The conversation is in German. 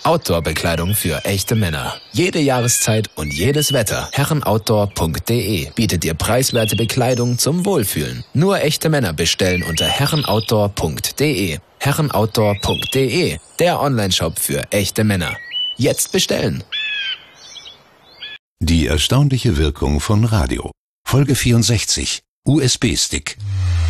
Outdoor-Bekleidung für echte Männer. Jede Jahreszeit und jedes Wetter. Herrenoutdoor.de bietet dir preiswerte Bekleidung zum Wohlfühlen. Nur echte Männer bestellen unter herrenoutdoor.de. Herrenoutdoor.de, der Onlineshop für echte Männer. Jetzt bestellen! Die erstaunliche Wirkung von Radio. Folge 64. USB-Stick.